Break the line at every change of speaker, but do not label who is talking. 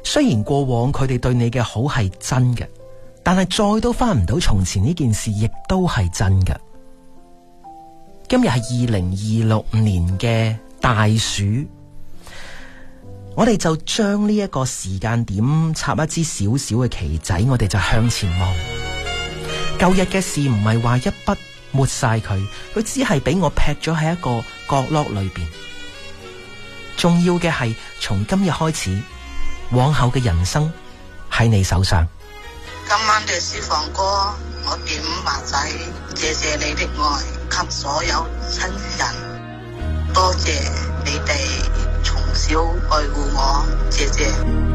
雖然過往佢哋對你嘅好係真嘅，但係再都翻唔到從前呢件事，亦都係真嘅。今日係2026年嘅大暑，我哋就將呢一個時間點插一支小小嘅旗仔，我哋就向前望。舊日嘅事唔係話一筆抹晒佢只係俾我劈咗喺一個角落裏邊。重要嘅係從今日開始，往後嘅人生喺你手上。
今晚嘅私房歌，我點馬仔，謝謝你的愛給所有親人，多謝你哋從小愛護我，謝謝。